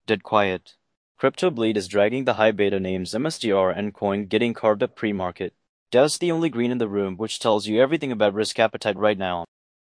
Dead quiet. CryptoBleed is dragging the high beta names MSTR and Coin getting carved up pre-market. That's the only green in the room, which tells you everything about risk appetite right now.